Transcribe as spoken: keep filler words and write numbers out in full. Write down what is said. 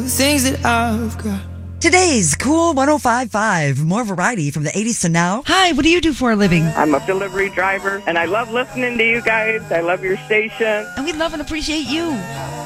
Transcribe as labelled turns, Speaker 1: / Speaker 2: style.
Speaker 1: Things that I've got.
Speaker 2: Today's Cool one oh five point five. More variety from the eighties to now.
Speaker 3: Hi, what do you do for a living?
Speaker 4: I'm a delivery driver, and I love listening to you guys. I love your station.
Speaker 3: And we love and appreciate you.